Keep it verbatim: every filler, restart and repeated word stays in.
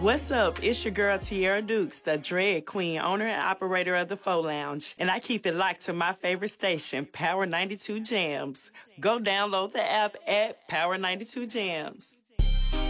What's up? It's your girl Tierra Dukes, the Dread Queen, owner and operator of the Faux Lounge, and I keep it locked to my favorite station, Power ninety-two Jams. Go download the app at Power ninety-two Jams.